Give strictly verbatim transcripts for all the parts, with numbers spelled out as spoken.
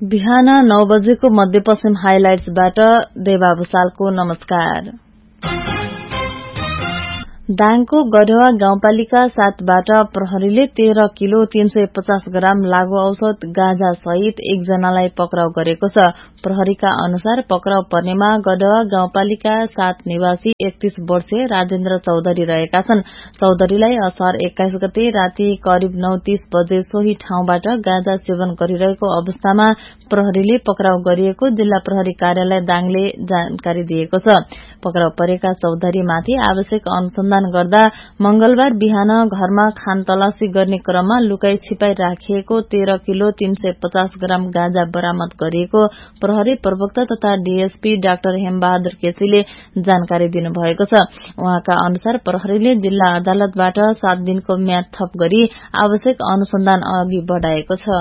बिहान नौ बजेको मध्यपश्चिम हाइलाइट्सबाट देवा भूषालको नमस्कार। दाङको गढवा गाउँपालिका सातबाट प्रहरीले तेह्र किलो तीन सय पचास ग्राम लागू औषध गाँजा सहित एकजनालाई पक्राउ गरेको छ। प्रहरीका अनुसार पक्राउ पर्नेमा गढवा गाउँपालिका सात निवासी एकतीस वर्षीय राजेन्द्र चौधरी रहेका छन्। चौधरीलाई असार एक्काइस गते राति करिब नौ तीस बजे सोही ठाउँबाट गाँजा सेवन गरिरहेको अवस्थामा प्रहरीले पक्राउ गरिएको जिल्ला प्रहरी कार्यालय दाङले जानकारी दिएको छ। पक्राउ परेका चौधरीमाथि आवश्यक अनुसन्धान गर्दा मंगलबार बिहान घरमा खान तलासी गर्ने क्रममा लुकाई छिपाई राखिएको तेह्र किलो तीन सय पचास ग्राम गाँजा बरामद गरिएको प्रहरी प्रवक्ता तथा डीएसपी डाक्टर हेमबहादुर केसीले जानकारी दिनुभएको छ। उहाँका अनुसार प्रहरीले जिल्ला अदालतबाट सात दिनको म्याद थप गरी आवश्यक अनुसन्धान अघि बढ़ाएको छ।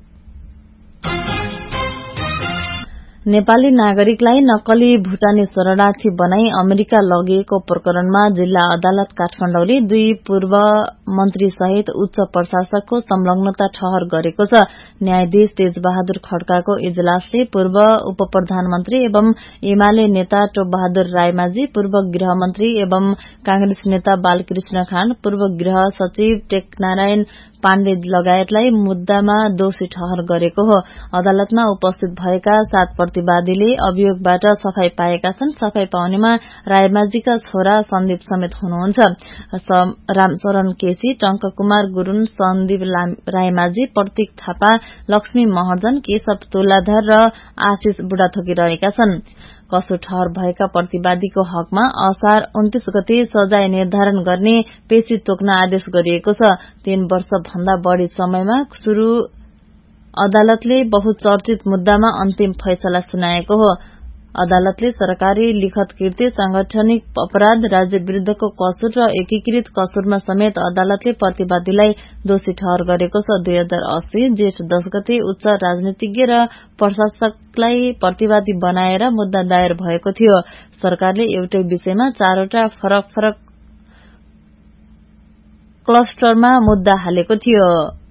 नेपाली नागरिकलाई नक्कली भूटानी शरणार्थी बनाई अमेरिका लगिएको प्रकरणमा जिल्ला अदालत काठमाडौँले दुई पूर्व मन्त्री सहित उच्च प्रशासकको संलग्नता ठहर गरेको छ। न्यायाधीश तेजबहादुर खड्काको इजलासले पूर्व उप प्रधानमन्त्री एवं एमाले नेता टोपबहादुर रायमाझी, पूर्व गृहमन्त्री एवं कांग्रेस नेता बालकृष्ण खाँड, पूर्व गृह सचिव टेकनारायण पाण्डे लगायतलाई मुद्दामा दोषी ठहर गरेको हो। अदालतमा उपस्थित भएका सात प्रतिवादीले अभियोगबाट सफाई पाएका छन्। सफाई पाउनेमा रायमाझीका छोरा सन्दीप समेत हुनुहुन्छ। रामचरण केसी, टंक कुमार गुरूङ, सन्दीप रायमाझी, प्रतीक थापा, लक्ष्मी महर्जन, केशव तोलाधर र आशिष बुढाथोकी रहेका छन्। कसो ठहर भएका प्रतिवादीको हकमा असार उन्तीस गते सजाय निर्धारण गर्ने पेशी तोक्न आदेश गरिएको छ। तीन वर्ष भन्दा बढ़ी समयमा शुरू अदालतले बहुचर्चित मुद्दामा अन्तिम फैसला सुनाएको हो। अदालतले सरकारी लिखत कृत्य, सांगठनिक अपराध, राज्य विरूद्धको कसुर र एकीकृत कसुरमा समेत अदालतले प्रतिवादीलाई दोषी ठहर गरेको छ। दुई हजार अस्सी जेठ दश गते उच्च राजनीतिज्ञ र प्रशासकलाई प्रतिवादी बनाएर मुद्दा दायर भएको थियो। सरकारले एउटै विषयमा चारवटा फरक फरक क्लस्टरमा मुद्दा हालेको थियो।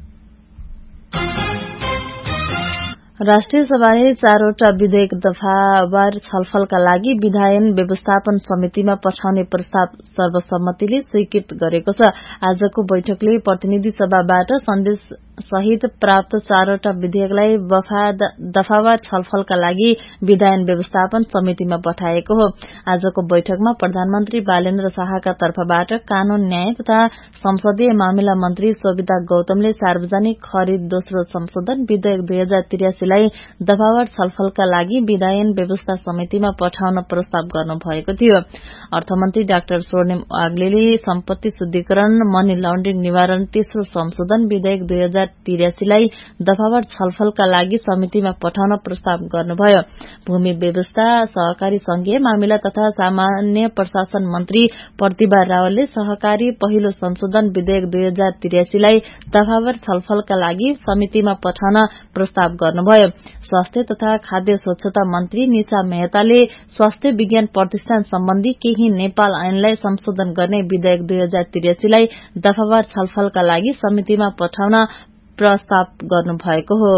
राष्ट्रिय सभाले चारवटा विधेयक दफावार छलफलका लागि विधायन व्यवस्थापन समितिमा पठाउने प्रस्ताव सर्वसम्मतिले स्वीकृत गरेको छ। आजको बैठकले प्रतिनिधि सभाबाट सन्देश सहित प्राप्त चारवटा विधेयकलाई दफावार छलफलका लागि विधायन व्यवस्थापन समितिमा पठाएको हो। आजको बैठकमा प्रधानमन्त्री बालेन्द्र शाहका तर्फबाट कानून, न्याय तथा संसदीय मामिला मन्त्री शोभिता गौतमले सार्वजनिक खरिद दोस्रो संशोधन विधेयक दुई हजार त्रियासीलाई दफावार छलफलका लागि विधायन व्यवस्था समितिमा पठाउन प्रस्ताव गर्नुभएको थियो। अर्थमन्त्री डाक्टर स्वर्णिम वाग्लेले सम्पत्ति शुद्धिकरण, मनी लन्ड्रिङ निवारण तेस्रो संशोधन विधेयक दुई हजार त्रियासीलाई दफावार छलफलका लागि समितिमा पठाउन प्रस्ताव गर्नुभयो। भूमि व्यवस्था, सहकारी संघीय मामिला तथा सामान्य प्रशासन मन्त्री प्रतिभा रावलले सहकारी पहिलो संशोधन विधेयक दुई हजार त्रियासीलाई दफावार छलफलका लागि समितिमा पठाउन प्रस्ताव गर्नुभयो। स्वास्थ्य तथा खाद्य स्वच्छता मन्त्री निशा मेहताले स्वास्थ्य विज्ञान प्रतिष्ठान सम्बन्धी केही नेपाल ऐनलाई संशोधन गर्ने विधेयक दुई हजार त्रियासीलाई दफावार छलफलका लागि समितिमा पठाउन प्रस्ताव गर्नुभएको हो।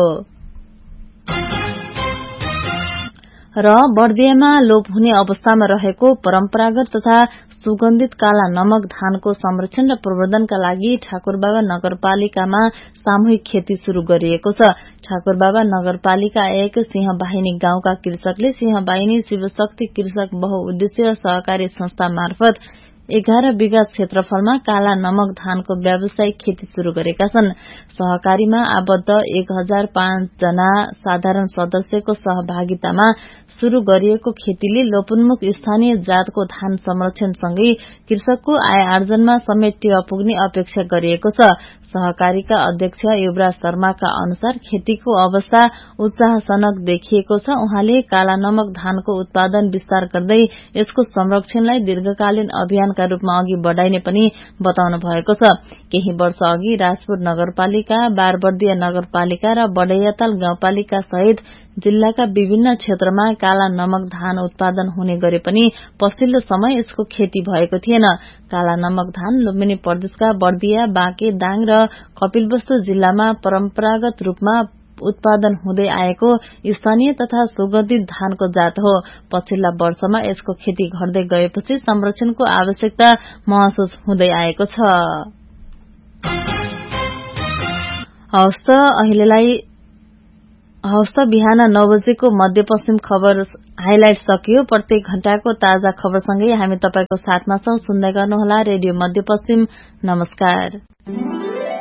र बर्दियामा लोप हुने अवस्थामा रहेको परम्परागत तथा सुगन्धित काला नमक धानको संरक्षण र प्रवर्धनका लागि ठाकुरबाबा नगरपालिकामा सामूहिक खेती शुरू गरिएको छ। ठाकुरबाबा नगरपालिका एक सिंहवाहिनी गाउँका कृषकले सिंहवाहिनी शिवशक्ति कृषक बहुउद्देश्य सहकारी संस्था मार्फत एघार बिघा क्षेत्रफलमा काला नमक धानको व्यावसायिक खेती शुरू गरेका छन्। सहकारीमा आबद्ध एक हजार पाँच जना साधारण सदस्यको सहभागितामा शुरू गरिएको खेतीले लोपोन्मुख स्थानीय जातको धान संरक्षणसँगै कृषकको आय आर्जनमा समेत टेवा पुग्ने अपेक्षा गरिएको छ। सहकारीका अध्यक्ष युवराज शर्माका अनुसार खेतीको अवस्था उत्साहजनक देखिएको छ। उहाँले काला नमक धानको उत्पादन विस्तार गर्दै यसको संरक्षणलाई दीर्घकालीन अभियानका रूपमा अघि बढ़ाइने पनि बताउनु भएको छ। केही वर्ष अघि राजपुर नगरपालिका, बारबर्दिया नगरपालिका र बडैयाताल गाउँपालिका सहित जिल्लाका विभिन्न क्षेत्रमा काला नमक धान उत्पादन हुने गरे पनि पछिल्लो समय यसको खेती भएको थिएन। काला नमक धान लुम्बिनी प्रदेशका बर्दिया, बाँके, दाङ र कपिलवस्तु जिल्लामा परम्परागत रूपमा उत्पादन हुँदै आएको स्थानीय तथा सुगन्धित धानको जात हो। पछिल्ला वर्षमा यसको खेती घट्दै गएपछि संरक्षणको आवश्यकता महसुस हुँदै आएको छ। हवस् त अहिलेलाई हवस् त बिहान नौ बजेको मध्यपश्चिम खबर हाइलाइट सकियो। प्रत्येक घण्टाको ताजा खबरसँगै हामी तपाईको साथमा छौं। सुन्दै गर्नुहोला रेडियो मध्यपश्चिम। नमस्कार।